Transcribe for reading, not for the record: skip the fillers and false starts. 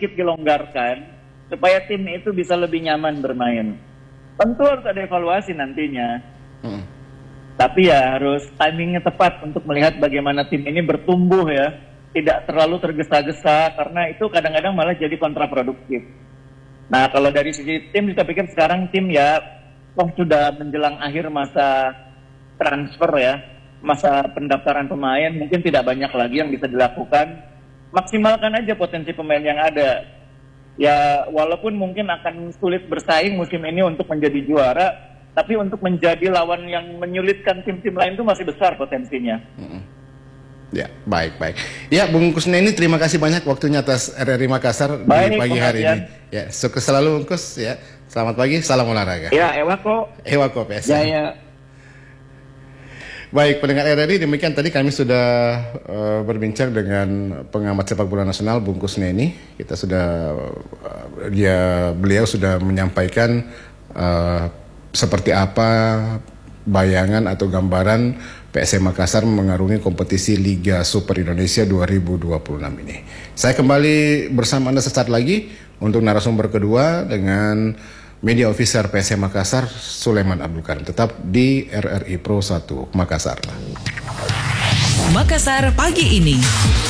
sedikit dilonggarkan supaya tim itu bisa lebih nyaman bermain. Tentu harus ada evaluasi nantinya. Tapi ya harus timingnya tepat untuk melihat bagaimana tim ini bertumbuh ya. Tidak terlalu tergesa-gesa karena itu kadang-kadang malah jadi kontraproduktif. Nah kalau dari sisi tim kita pikir sekarang tim ya sudah menjelang akhir masa transfer ya. Masa pendaftaran pemain mungkin tidak banyak lagi yang bisa dilakukan. Maksimalkan aja potensi pemain yang ada. Ya walaupun mungkin akan sulit bersaing musim ini untuk menjadi juara, tapi untuk menjadi lawan yang menyulitkan tim-tim lain itu masih besar potensinya. Ya, baik. Ya, Bung Kusneni, terima kasih banyak waktunya atas RRI Makassar di pagi hari ini. Ya, sukses selalu Bung Kus ya. Selamat pagi, salam olahraga. Ya, Ewako PSM. Ya. Baik, pendengar RRI, demikian tadi kami sudah berbincang dengan pengamat sepak bola nasional Bung Kusneni. Kita sudah beliau sudah menyampaikan seperti apa bayangan atau gambaran PSM Makassar mengarungi kompetisi Liga Super Indonesia 2026 ini. Saya kembali bersama Anda sesaat lagi untuk narasumber kedua dengan media officer PSM Makassar, Sulaiman Abdul Karim. Tetap di RRI Pro 1 Makassar. Makassar pagi ini.